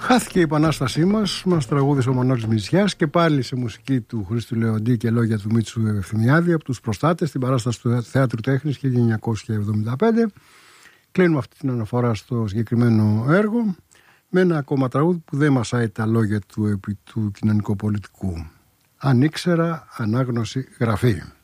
Χάθηκε η Επανάστασή μας τραγούδισε ο Μανώλης Μητσιάς και πάλι σε μουσική του Χρήστου Λεοντή και λόγια του Μίτσου Ευθυμιάδη από τους Προστάτες στην παράσταση του Θέατρου Τέχνης 1975. Κλείνουμε αυτή την αναφορά στο συγκεκριμένο έργο με ένα ακόμα τραγούδι που δεν μασάει τα λόγια του κοινωνικοπολιτικού. Αν ήξερα, ανάγνωση, γραφή.